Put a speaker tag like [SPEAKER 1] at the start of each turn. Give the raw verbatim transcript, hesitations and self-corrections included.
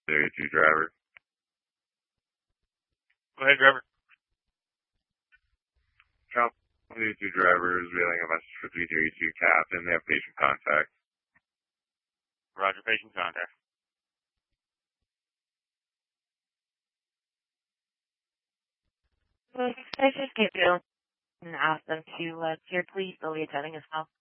[SPEAKER 1] thirty-two driver.
[SPEAKER 2] Go ahead, driver.
[SPEAKER 1] Trump thirty-two driver is relaying a message for three thirty-two captain. They have patient contact.
[SPEAKER 2] Roger, patient contact.
[SPEAKER 3] So I just give you and ask them to uh, clear, please. They'll be attending as well.